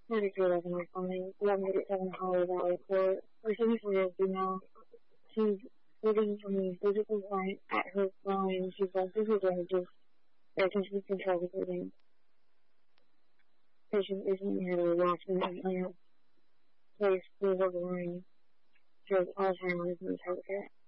pretty good at my phone. Let me get something hard about report. Essentially, as you know, she's getting me physical violence at her phone, and she's like, this is dangerous. I can she control everything. Patient isn't here to watch me in a place full of rain. She has Alzheimer's and healthcare.